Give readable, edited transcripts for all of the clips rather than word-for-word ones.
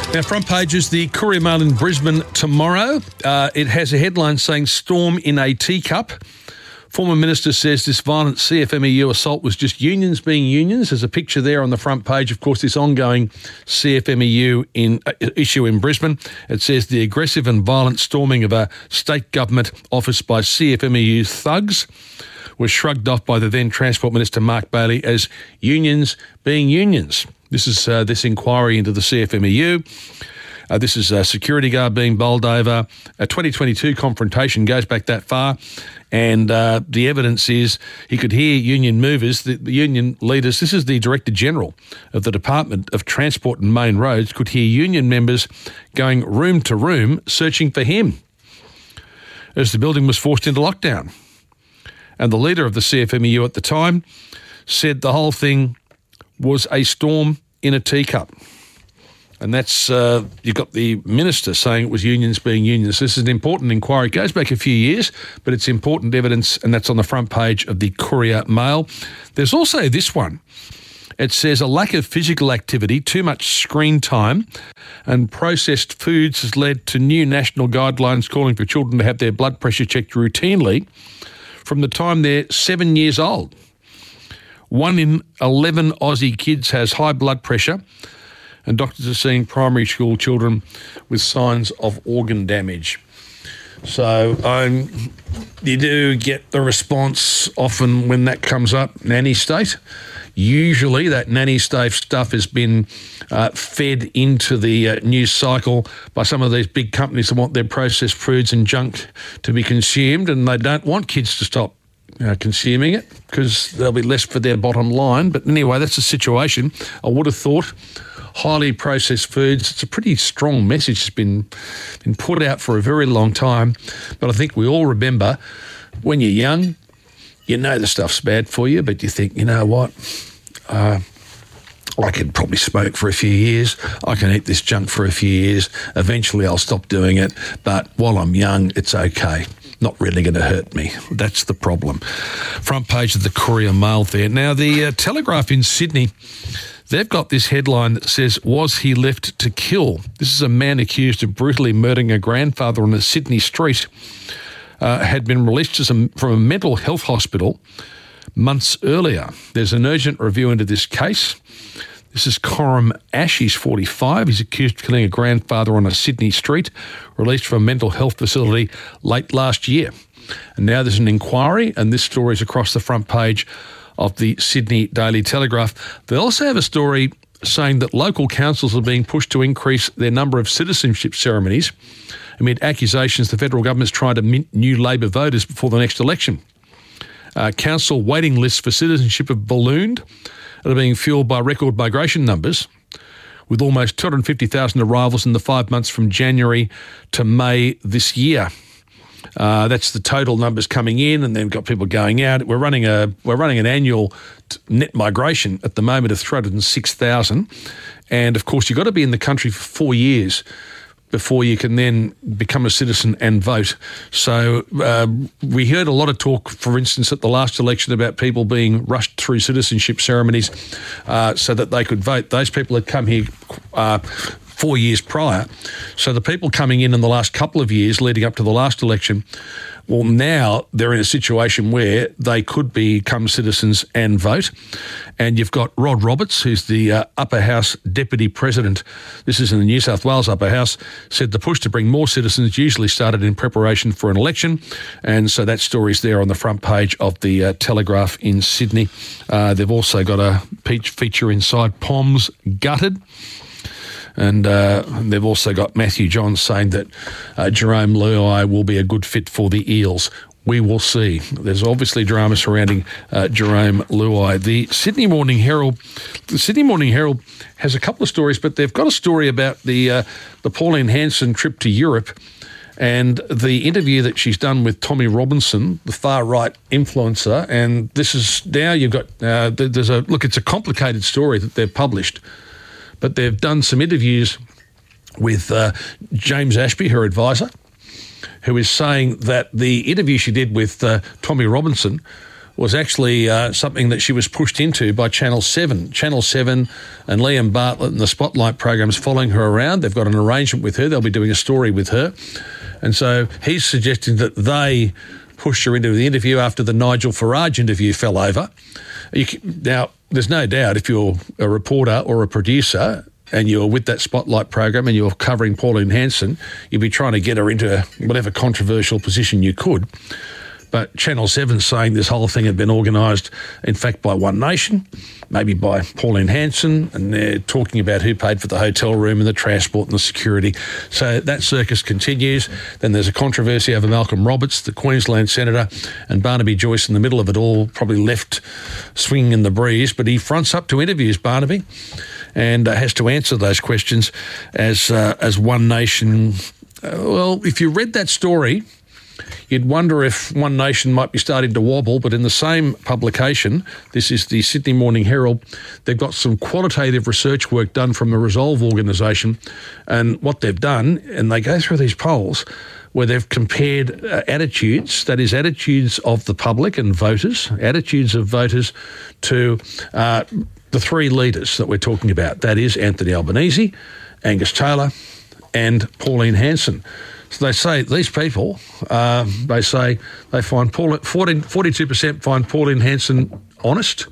Now, front pages, the Courier Mail in Brisbane tomorrow. It has a headline saying, "Storm in a teacup." Former Minister says this violent CFMEU assault was just unions being unions. There's a picture there on the front page. Of course, this ongoing CFMEU issue in Brisbane. It says the aggressive and violent storming of a state government office by CFMEU thugs was shrugged off by the then Transport Minister Mark Bailey as unions being unions. This is this inquiry into the CFMEU. This is a security guard being bowled over. A 2022 confrontation goes back that far, and the evidence is he could hear union movers, the union leaders. This is the Director General of the Department of Transport and Main Roads, could hear union members going room to room searching for him as the building was forced into lockdown. And the leader of the CFMEU at the time said the whole thing was a storm in a teacup. And that's, you've got the minister saying it was unions being unions. This is an important inquiry. It goes back a few years, but it's important evidence, and that's on the front page of the Courier Mail. There's also this one. It says a lack of physical activity, too much screen time, and processed foods has led to new national guidelines calling for children to have their blood pressure checked routinely from the time they're 7 years old. 1 in 11 Aussie kids has high blood pressure, and doctors are seeing primary school children with signs of organ damage. So you do get the response often when that comes up, nanny state. Usually that nanny state stuff has been fed into the news cycle by some of these big companies that want their processed foods and junk to be consumed, and they don't want kids to stop consuming it because there'll be less for their bottom line. But anyway, that's the situation. I would have thought highly processed foods, it's a pretty strong message. It's been put out for a very long time. But I think we all remember when you're young, you know the stuff's bad for you, but you think, you know what, I could probably smoke for a few years. I can eat this junk for a few years. Eventually I'll stop doing it. But while I'm young, it's okay. Not really going to hurt me. That's the problem. Front page of the Courier Mail there. Now, the Telegraph in Sydney, they've got this headline that says, "Was he left to kill?" This is a man accused of brutally murdering a grandfather on a Sydney street. Had been released from a mental health hospital months earlier. There's an urgent review into this case. This is Coram Ash. He's 45. He's accused of killing a grandfather on a Sydney street, released from a mental health facility late last year. And now there's an inquiry, and this story is across the front page of the Sydney Daily Telegraph. They also have a story saying that local councils are being pushed to increase their number of citizenship ceremonies amid accusations the federal government's trying to mint new Labor voters before the next election. Council waiting lists for citizenship have ballooned and are being fueled by record migration numbers, with almost 250,000 arrivals in the 5 months from January to May this year. That's the total numbers coming in, and then we've got people going out. We're running an annual net migration at the moment of 306,000, and of course you've got to be in the country for 4 years before you can then become a citizen and vote. So we heard a lot of talk, for instance, at the last election about people being rushed through citizenship ceremonies so that they could vote. Those people had come here 4 years prior. So the people coming in the last couple of years leading up to the last election, well, now they're in a situation where they could become citizens and vote. And you've got Rod Roberts, who's the Upper House Deputy President. This is in the New South Wales Upper House, said the push to bring more citizens usually started in preparation for an election. And so that story's there on the front page of the Telegraph in Sydney. They've also got a feature inside Poms Gutted. And they've also got Matthew Johns saying that Jerome Luai will be a good fit for the Eels. We will see. There's obviously drama surrounding Jerome Luai. The Sydney Morning Herald has a couple of stories, but they've got a story about the Pauline Hanson trip to Europe and the interview that she's done with Tommy Robinson, the far-right influencer. And this is now you've got it's a complicated story that they've published. But they've done some interviews with James Ashby, her advisor, who is saying that the interview she did with Tommy Robinson was actually something that she was pushed into by Channel 7. Channel 7 and Liam Bartlett and the Spotlight program's following her around. They've got an arrangement with her. They'll be doing a story with her. And so he's suggesting that they pushed her into the interview after the Nigel Farage interview fell over. Now, there's no doubt if you're a reporter or a producer and you're with that Spotlight program and you're covering Pauline Hanson, you'd be trying to get her into whatever controversial position you could. But Channel 7's saying this whole thing had been organised, in fact, by One Nation, maybe by Pauline Hanson, and they're talking about who paid for the hotel room and the transport and the security. So that circus continues. Then there's a controversy over Malcolm Roberts, the Queensland Senator, and Barnaby Joyce in the middle of it all, probably left swinging in the breeze. But he fronts up to interviews, Barnaby, and has to answer those questions as One Nation. Well, if you read that story, you'd wonder if One Nation might be starting to wobble, but in the same publication, this is the Sydney Morning Herald, they've got some qualitative research work done from the Resolve organisation, and what they've done, and they go through these polls where they've compared attitudes, that is attitudes of the public and voters, attitudes of voters to the three leaders that we're talking about. That is Anthony Albanese, Angus Taylor and Pauline Hanson. So they say these people, they say they find 42% find Pauline Hanson honest,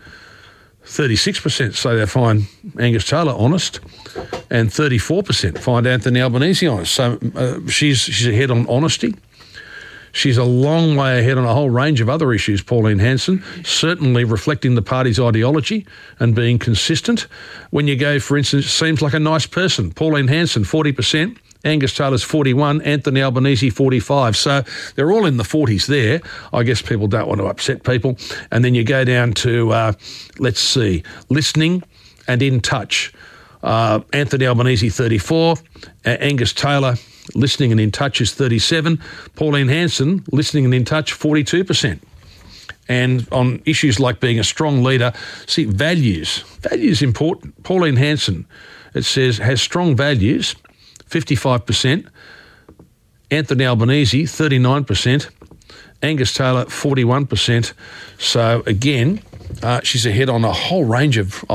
36% say they find Angus Taylor honest, and 34% find Anthony Albanese honest. So she's ahead on honesty. She's a long way ahead on a whole range of other issues, Pauline Hanson, certainly reflecting the party's ideology and being consistent. When you go, for instance, seems like a nice person, Pauline Hanson, 40%, Angus Taylor's 41, Anthony Albanese 45. So they're all in the 40s there. I guess people don't want to upset people. And then you go down to, let's see, listening and in touch. Anthony Albanese 34, Angus Taylor listening and in touch is 37, Pauline Hanson listening and in touch 42%. And on issues like being a strong leader, see, values important. Pauline Hanson, it says, has strong values, 55%, Anthony Albanese 39%, Angus Taylor 41%. So again, she's ahead on a whole range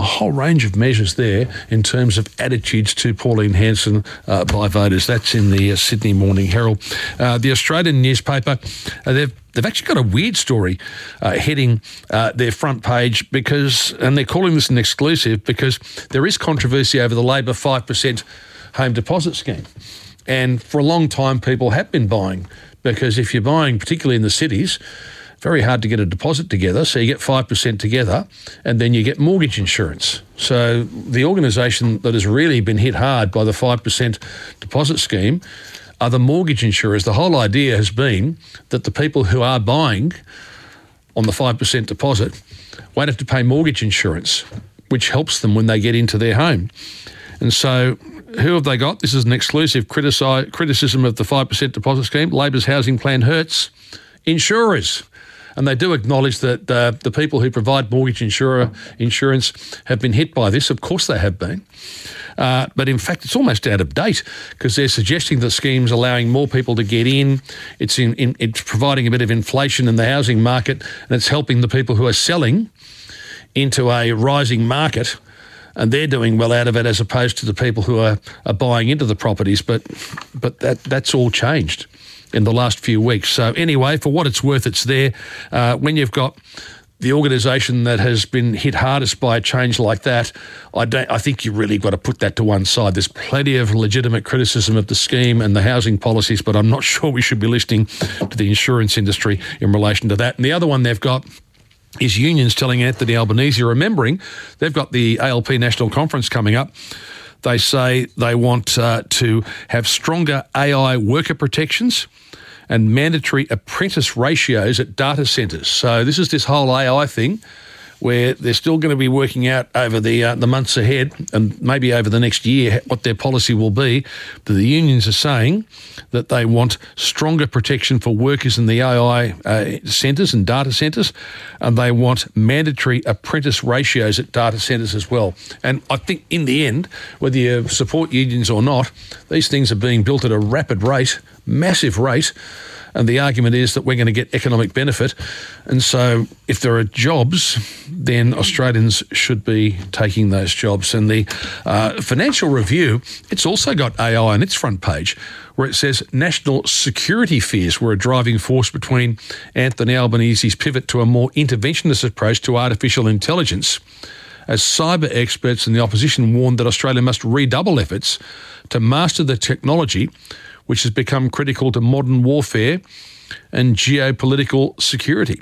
of measures there in terms of attitudes to Pauline Hanson by voters. That's in the Sydney Morning Herald. The Australian newspaper, they've actually got a weird story heading their front page and they're calling this an exclusive because there is controversy over the Labor 5% home deposit scheme. And for a long time, people have been buying because if you're buying, particularly in the cities, very hard to get a deposit together, so you get 5% together and then you get mortgage insurance. So the organisation that has really been hit hard by the 5% deposit scheme are the mortgage insurers. The whole idea has been that the people who are buying on the 5% deposit won't have to pay mortgage insurance, which helps them when they get into their home. And so who have they got? This is an exclusive criticism of the 5% deposit scheme. Labor's housing plan hurts insurers. And they do acknowledge that the people who provide mortgage insurance have been hit by this. Of course they have been. But in fact, it's almost out of date because they're suggesting the scheme's allowing more people to get in. It's providing a bit of inflation in the housing market, and it's helping the people who are selling into a rising market, and they're doing well out of it as opposed to the people who are buying into the properties. But that's all changed in the last few weeks. So anyway, for what it's worth, it's there. When you've got the organisation that has been hit hardest by a change like that, I think you've really got to put that to one side. There's plenty of legitimate criticism of the scheme and the housing policies, but I'm not sure we should be listening to the insurance industry in relation to that. And the other one they've got is unions telling Anthony Albanese, remembering they've got the ALP National Conference coming up. They say they want to have stronger AI worker protections and mandatory apprentice ratios at data centres. So this whole AI thing where they're still going to be working out over the months ahead and maybe over the next year what their policy will be. But the unions are saying that they want stronger protection for workers in the AI centres and data centres, and they want mandatory apprentice ratios at data centres as well. And I think in the end, whether you support unions or not, these things are being built at a rapid rate, massive rate, And the argument is that we're going to get economic benefit. And so if there are jobs, then Australians should be taking those jobs. And the Financial Review, it's also got AI on its front page, where it says national security fears were a driving force between Anthony Albanese's pivot to a more interventionist approach to artificial intelligence, as cyber experts in the opposition warned that Australia must redouble efforts to master the technology which has become critical to modern warfare and geopolitical security.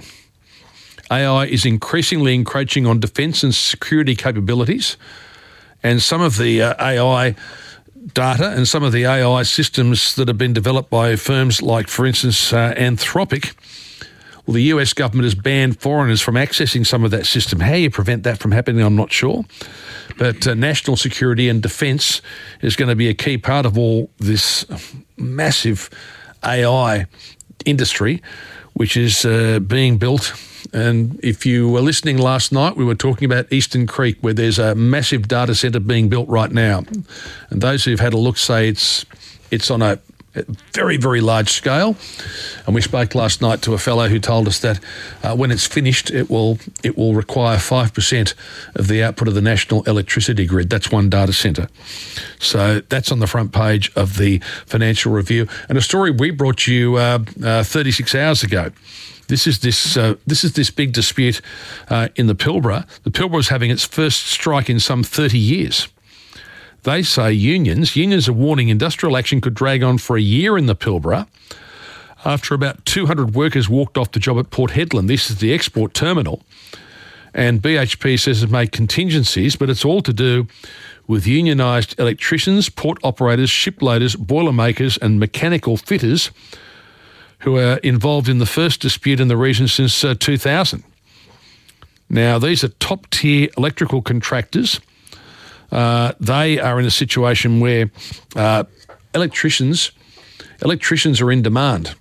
AI is increasingly encroaching on defence and security capabilities, and some of the AI data and some of the AI systems that have been developed by firms like, for instance, Anthropic, well, the US government has banned foreigners from accessing some of that system. How you prevent that from happening, I'm not sure. But national security and defence is going to be a key part of all this massive AI industry, which is being built. And if you were listening last night, we were talking about Eastern Creek, where there's a massive data centre being built right now. And those who've had a look say it's on a very, very large scale. And we spoke last night to a fellow who told us that when it's finished, it will require 5% of the output of the national electricity grid. That's one data centre. So that's on the front page of the Financial Review. And a story we brought you 36 hours ago. This is this big dispute in the Pilbara. The Pilbara is having its first strike in some 30 years. They say unions are warning industrial action could drag on for a year in the Pilbara after about 200 workers walked off the job at Port Hedland. This is the export terminal. And BHP says it's made contingencies, but it's all to do with unionised electricians, port operators, shiploaders, boilermakers and mechanical fitters who are involved in the first dispute in the region since 2000. Now, these are top-tier electrical contractors. They are in a situation where electricians are in demand.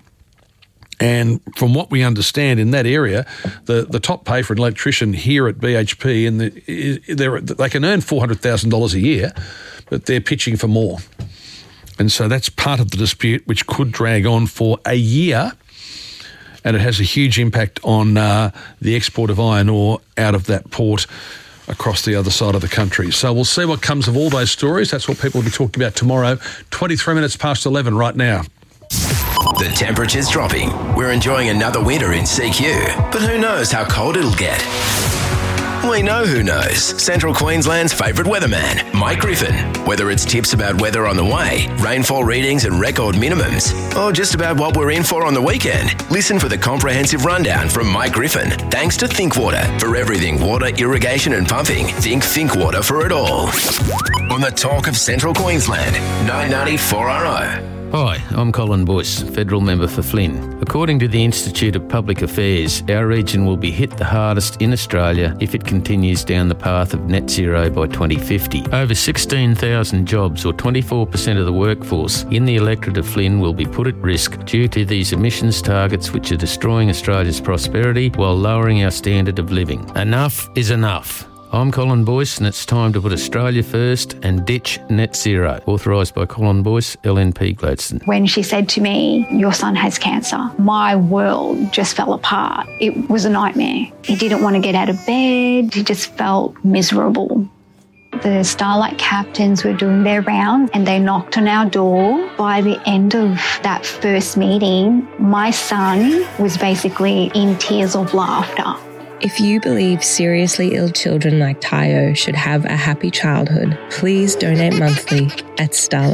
And from what we understand in that area, the top pay for an electrician here at BHP, and they can earn $400,000 a year, but they're pitching for more. And so that's part of the dispute, which could drag on for a year, and it has a huge impact on the export of iron ore out of that port across the other side of the country. So we'll see what comes of all those stories. That's what people will be talking about tomorrow. 23 minutes past 11 right now. The temperature's dropping. We're enjoying another winter in CQ, but who knows how cold it'll get? We know who knows. Central Queensland's favourite weatherman, Mike Griffin. Whether it's tips about weather on the way, rainfall readings and record minimums, or just about what we're in for on the weekend, listen for the comprehensive rundown from Mike Griffin. Thanks to ThinkWater. For everything water, irrigation and pumping, think ThinkWater for it all. On the Talk of Central Queensland, 990 4RO. Hi, I'm Colin Boyce, Federal Member for Flynn. According to the Institute of Public Affairs, our region will be hit the hardest in Australia if it continues down the path of net zero by 2050. Over 16,000 jobs, or 24% of the workforce, in the electorate of Flynn will be put at risk due to these emissions targets which are destroying Australia's prosperity while lowering our standard of living. Enough is enough. I'm Colin Boyce, and it's time to put Australia first and ditch net zero. Authorised by Colin Boyce, LNP Gladstone. When she said to me, your son has cancer, my world just fell apart. It was a nightmare. He didn't want to get out of bed. He just felt miserable. The Starlight captains were doing their round and they knocked on our door. By the end of that first meeting, my son was basically in tears of laughter. If you believe seriously ill children like Tayo should have a happy childhood, please donate monthly at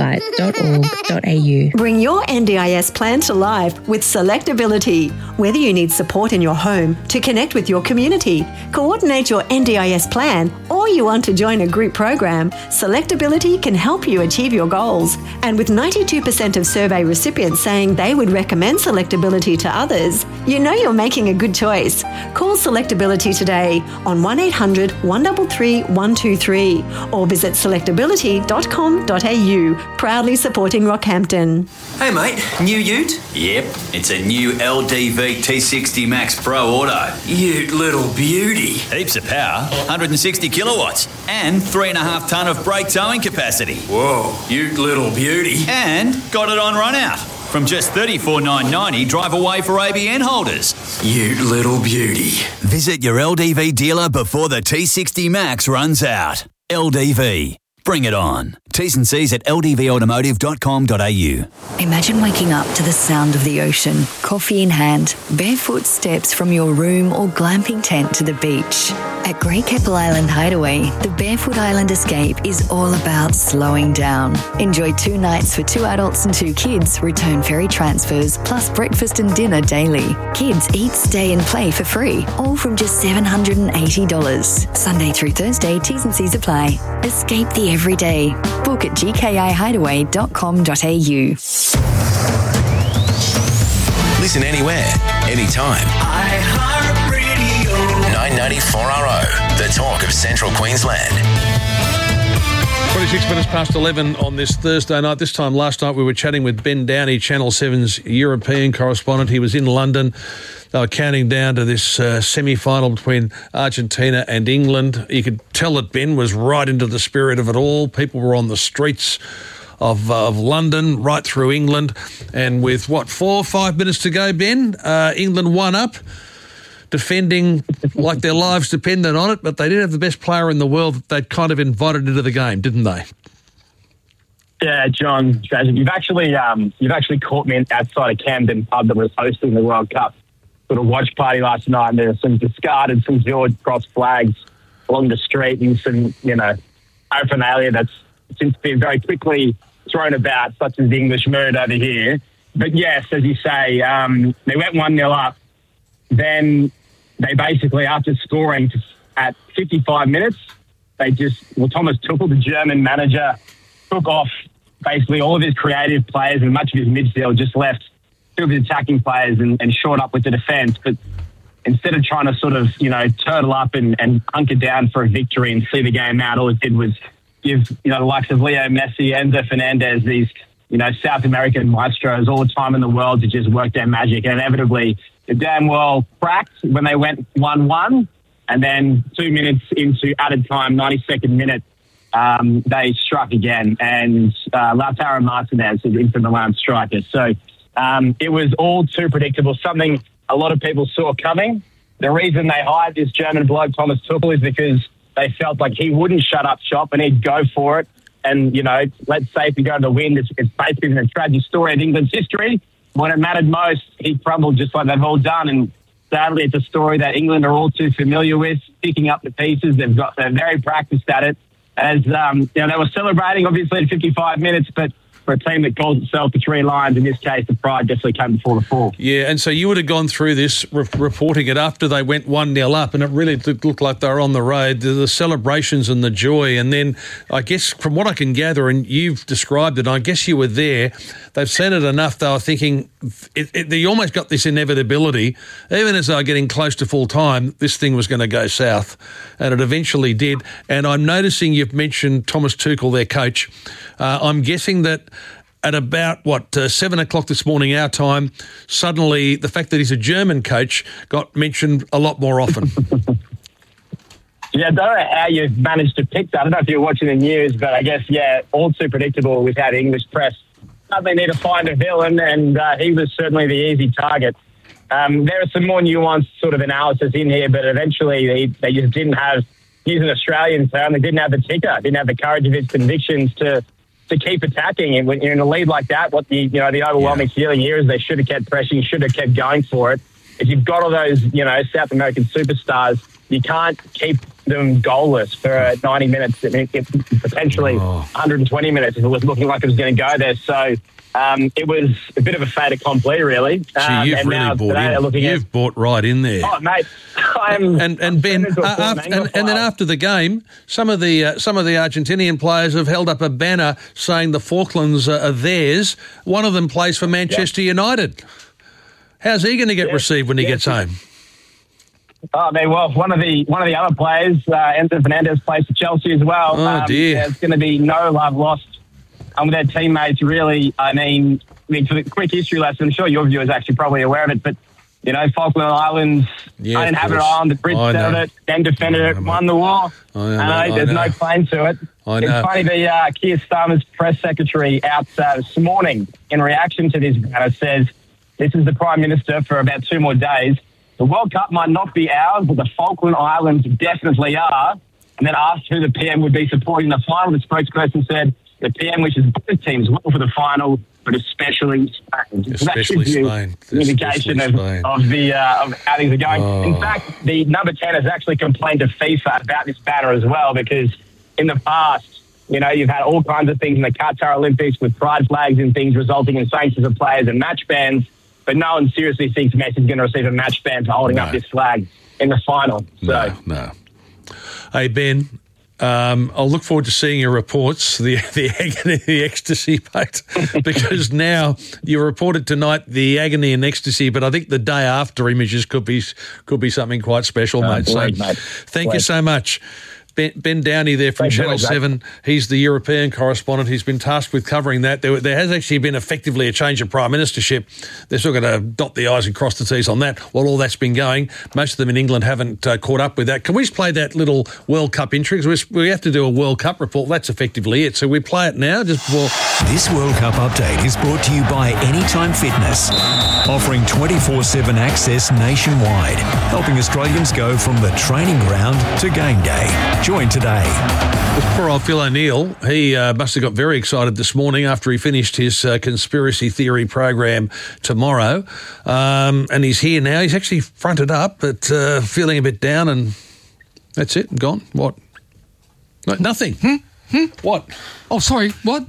starlight.org.au. Bring your NDIS plan to life with Selectability. Whether you need support in your home, to connect with your community, coordinate your NDIS plan, or you want to join a group program, Selectability can help you achieve your goals. And with 92% of survey recipients saying they would recommend Selectability to others, you know you're making a good choice. Call Selectability today on 1800 133 123 or visit selectability.com.au. Proudly supporting Rockhampton. Hey mate, new ute? Yep, it's a new LDV T60 Max Pro Auto. Ute little beauty. Heaps of power, 160 kilowatts and 3.5 tonne of brake towing capacity. Whoa, ute little beauty. And got it on run out. From just $34,990 drive away for ABN holders. You little beauty. Visit your LDV dealer before the T60 Max runs out. LDV. Bring it on. T's and C's at ldvautomotive.com.au. Imagine waking up to the sound of the ocean, coffee in hand, barefoot steps from your room or glamping tent to the beach. At Great Keppel Island Hideaway, the Barefoot Island Escape is all about slowing down. Enjoy 2 nights for 2 adults and 2 kids, return ferry transfers, plus breakfast and dinner daily. Kids eat, stay and play for free, all from just $780. Sunday through Thursday, T's and C's apply. Escape the everyday. Book at gkihideaway.com.au. Listen anywhere, anytime. iHeartRadio. 994RO, the talk of Central Queensland. 26 minutes past 11 on this Thursday night. This time last night we were chatting with Ben Downey, Channel 7's European correspondent. He was in London. They were counting down to this semi-final between Argentina and England. You could tell that Ben was right into the spirit of it all. People were on the streets of London, right through England. And with, 4 or 5 minutes to go, Ben, England won up, defending like their lives depended on it, but they did have the best player in the world that they'd kind of invited into the game, didn't they? Yeah, John, you've actually caught me outside a Camden pub that was hosting the World Cup sort of watch party last night, and there were some discarded St George Cross flags along the street and some, paraphernalia that's since been very quickly thrown about, such as the English mood over here. But yes, as you say, they went 1-0 up. Then they basically, after scoring at 55 minutes, Thomas Tuchel, the German manager, took off basically all of his creative players and much of his midfield, just left 2 of his attacking players and shored up with the defence. But instead of trying to sort of, turtle up and hunker down for a victory and see the game out, all it did was give, the likes of Leo Messi, Enzo Fernandez, these, South American maestros all the time in the world to just work their magic. And inevitably, the damn well cracked when they went 1-1. And then 2 minutes into added time, 92nd minute, they struck again. And Lautaro Martinez is Inter Milan striker. So it was all too predictable, something a lot of people saw coming. The reason they hired this German bloke, Thomas Tuchel, is because they felt like he wouldn't shut up shop and he'd go for it. And, let's say if you go to the wind, it's basically a tragic story of England's history. When it mattered most, he crumbled just like they've all done. And sadly, it's a story that England are all too familiar with, picking up the pieces. They're very practiced at it. As, they were celebrating, obviously, at 55 minutes, but for a team that calls itself the Three Lions, in this case, the pride definitely came before the fall. Yeah, and so you would have gone through this reporting it after they went 1-0 up, and it really looked like they were on the road, the celebrations and the joy. And then I guess from what I can gather, and you've described it, I guess you were there, they've seen it enough, they were thinking, they almost got this inevitability, even as they were getting close to full time, this thing was going to go south, and it eventually did. And I'm noticing you've mentioned Thomas Tuchel, their coach. I'm guessing that at about, 7 o'clock this morning, our time, suddenly the fact that he's a German coach got mentioned a lot more often. Yeah, I don't know how you've managed to pick that. I don't know if you're watching the news, but I guess, all too predictable with how the English press suddenly need to find a villain, and he was certainly the easy target. There are some more nuanced sort of analysis in here, but eventually they just didn't have, use an Australian term, they didn't have the ticker, didn't have the courage of his convictions to keep attacking. And when you're in a lead like that, what the overwhelming feeling here is they should have kept pressing, should have kept going for it. If you've got all those, South American superstars, you can't keep them goalless for 90 minutes, potentially 120 minutes if it was looking like it was going to go there. So it was a bit of a fait accompli, really. You've really bought in. You've bought right in there. Oh, mate. And Ben, and then after the game, some of the Argentinian players have held up a banner saying the Falklands are theirs. One of them plays for Manchester United. How's he going to get received when he gets home? Oh, man, well, one of the other players, Enzo Fernandez, plays for Chelsea as well. Oh, dear. There's going to be no love lost with their teammates, really. I mean, for the quick history lesson, I'm sure your viewers actually probably aware of it, but Falkland Islands, uninhabited island, the Brits settled it, then defended it, won the war. There's no claim to it. It's funny, the Keir Starmer's press secretary out this morning in reaction to this matter says, this is the Prime Minister for about 2 more days. The World Cup might not be ours, but the Falkland Islands definitely are. And then asked who the PM would be supporting the final. The spokesperson said the PM wishes both teams well for the final, but especially Spain. Especially Spain. An indication of how things are going. In fact, the number 10 has actually complained to FIFA about this banner as well, because in the past, you've had all kinds of things in the Qatar Olympics with pride flags and things resulting in sanctions of players and match bans, but no one seriously thinks Messi's going to receive a match ban for holding up this flag in the final. No. Hey, Ben, I'll look forward to seeing your reports, the agony, the ecstasy, mate, because now you reported tonight the agony and ecstasy, but I think the day after images could be something quite special, mate. Thank you so much. Ben Downey there from Channel 7. He's the European correspondent. He's been tasked with covering that. There has actually been effectively a change of prime ministership. They're still going to dot the I's and cross the T's on that while all that's been going. Most of them in England haven't caught up with that. Can we just play that little World Cup intro? Because we have to do a World Cup report. That's effectively it. So we play it now just before. This World Cup update is brought to you by Anytime Fitness, offering 24/7 access nationwide, helping Australians go from the training ground to game day. Join today. Poor old Phil O'Neill, he must have got very excited this morning after he finished his conspiracy theory program tomorrow. And he's here now. He's actually fronted up, but feeling a bit down, and that's it. Gone. What? No, nothing. What? Oh, sorry. What?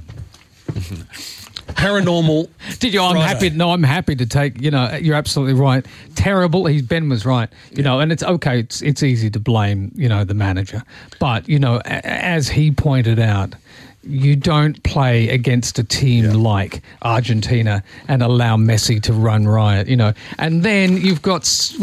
Paranormal. Did you? I'm happy. No, I'm happy to take. You're absolutely right. Terrible. Ben was right. And it's okay. It's easy to blame. The manager, but as he pointed out, you don't play against a team like Argentina and allow Messi to run riot, And then you've got,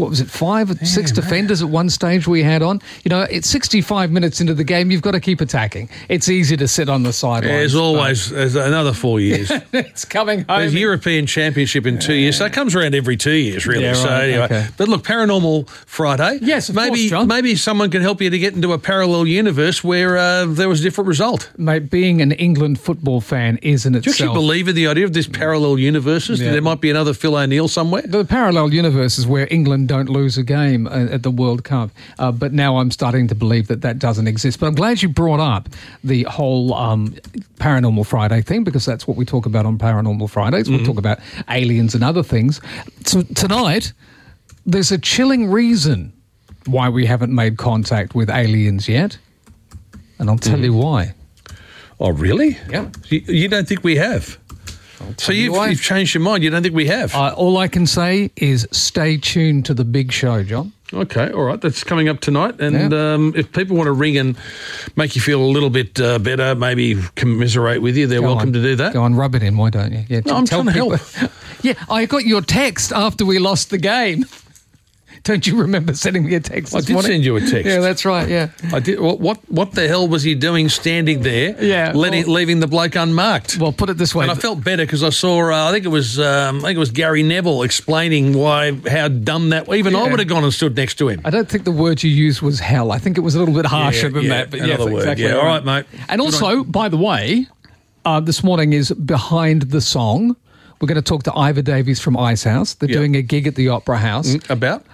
5 or 6 defenders at one stage we had on. It's 65 minutes into the game. You've got to keep attacking. It's easy to sit on the sidelines. There's always another 4 years. It's coming home. There's European Championship in 2 years. So it comes around every 2 years, really. Yeah, right. So anyway, okay. But look, Paranormal Friday. Yes, of course, John. Maybe someone can help you to get into a parallel universe where there was a different result. Mate, being an England football fan is in itself. Do you actually believe in the idea of this parallel universes? Yeah. There might be another Phil O'Neill somewhere? The parallel universe is where England don't lose a game at the World Cup. But now I'm starting to believe that doesn't exist. But I'm glad you brought up the whole Paranormal Friday thing, because that's what we talk about on Paranormal Fridays. We'll talk about aliens and other things. So tonight, there's a chilling reason why we haven't made contact with aliens yet. And I'll tell you why. Oh, really? Yeah. You don't think we have? So you've changed your mind. You don't think we have? All I can say is stay tuned to the big show, John. Okay, all right. That's coming up tonight. And if people want to ring and make you feel a little bit better, maybe commiserate with you, they're welcome to do that. Go on, rub it in, why don't you? Yeah, no, I'm trying to help. Yeah, I got your text after we lost the game. Don't you remember sending me a text this morning? I did send you a text. Yeah, that's right, yeah. I did. What the hell was he doing standing there, leaving the bloke unmarked? Well, put it this way. And I felt better because I saw, I think it was Gary Neville explaining how dumb that, even I would have gone and stood next to him. I don't think the word you used was hell. I think it was a little bit harsher than that. But another word. Exactly all right, mate. And also, by the way, this morning is Behind the Song. We're going to talk to Ivor Davies from Icehouse. They're doing a gig at the Opera House. About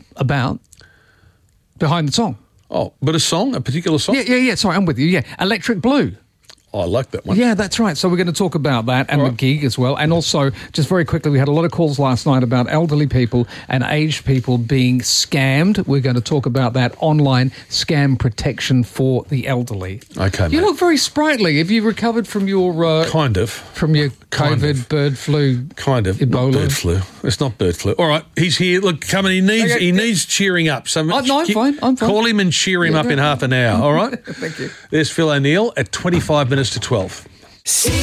Behind the Song. Oh, but a particular song? Yeah. Sorry, I'm with you. Yeah, Electric Blue. Oh, I like that one. Yeah, that's right. So we're going to talk about that and the gig as well. And also, just very quickly, we had a lot of calls last night about elderly people and aged people being scammed. We're going to talk about that online scam protection for the elderly. Okay, You look very sprightly. Have you recovered from your... kind of. From your COVID, bird flu, kind of. Ebola? Not bird flu. It's not bird flu. All right, he's here. Look, come on. He needs cheering up. So I'm fine. Call him and cheer him up in half an hour, all right? Thank you. There's Phil O'Neill at 25 minutes to 12.